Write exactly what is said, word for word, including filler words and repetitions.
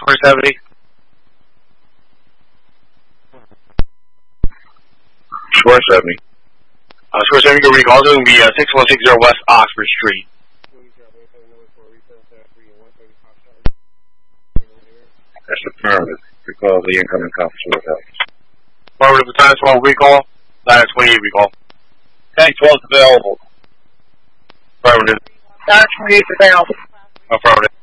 four seventy. four seventy. Uh, four seventy, good recall. It's going to be uh, six one six zero West Oxford Street. That's affirmative. Recall the incoming conference with help. Affirmative, time twelve recall. Ladder twenty-eight recall. Tank twelve is available. Affirmative. Ladder twenty-eight is available. Affirmative.